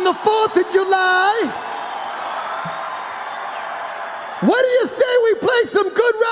the 4th of July. What do you say we play some good